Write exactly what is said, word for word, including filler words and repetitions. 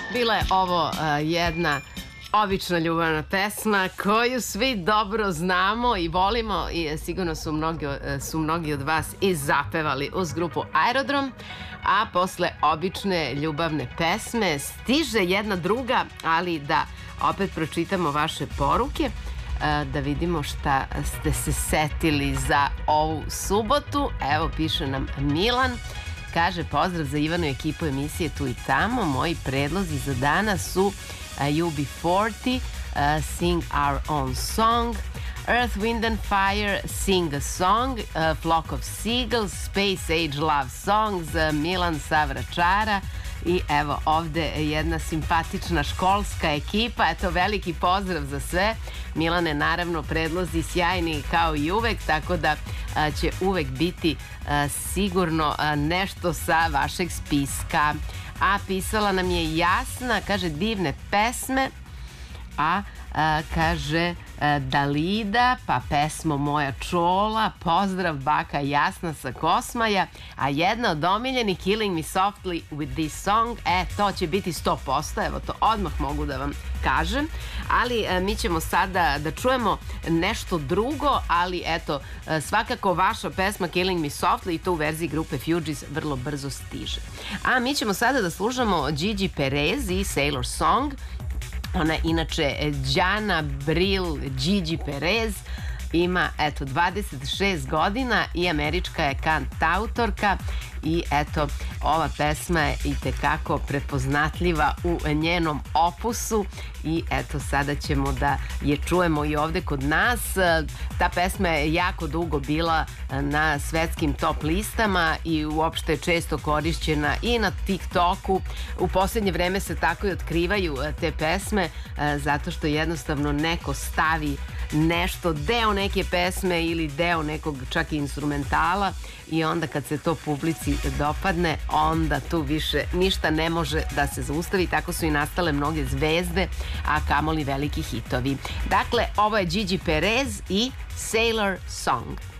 Bila je ovo uh, jedna obična ljubavna pesma koju svi dobro znamo i volimo i sigurno su mnogi, su mnogi od vas i zapevali uz grupu Aerodrom. A posle obične ljubavne pesme stiže jedna druga, ali da opet pročitamo vaše poruke, da vidimo šta ste se setili za ovu subotu. Evo, piše nam Milan. Kaže, pozdrav za Ivanu i ekipu emisije Tu i tamo. Moji predlozi za danas su uh, U B forty, uh, Sing Our Own Song, Earth, Wind and Fire, Sing a Song, uh, Flock of Seagulls, Space Age Love Songs, uh, Milan sa Vračara. I evo ovde jedna simpatična školska ekipa. Eto, veliki pozdrav za sve. Milane, naravno, predlozi sjajni kao i uvek, tako da a, će uvek biti a, sigurno a, nešto sa vašeg spiska. A pisala nam je Jasna, kaže, divne pesme, a, a kaže a, Dalida, pa pesmo Moja čola, pozdrav baka Jasna sa Kosmaja, a jedna od omiljenih Killing Me Softly with This Song, e, to će biti sto posto, evo to odmah mogu da vam kažem, ali a, mi ćemo sada da čujemo nešto drugo, ali eto, a, svakako vaša pesma Killing Me Softly i to u verziji grupe Fugees vrlo brzo stiže. A mi ćemo sada da slušamo Gigi Perez i Sailor Song. Ona inače Đana Bril Gigi Perez, ima eto dvadeset šest godina i američka je kantautorka i eto ova pesma je itekako prepoznatljiva u njenom opusu i eto sada ćemo da je čujemo i ovde kod nas. Ta pesma je jako dugo bila na svetskim top listama i uopšte je često korišćena i na TikToku. U poslednje vreme se tako i otkrivaju te pesme zato što jednostavno neko stavi nešto, deo neke pesme ili deo nekog čak i instrumentala i onda kad se to publici dopadne, onda tu više ništa ne može da se zaustavi. Tako su i nastale mnoge zvezde, a kamoli veliki hitovi. Dakle, ovo je Gigi Perez i Sailor Song.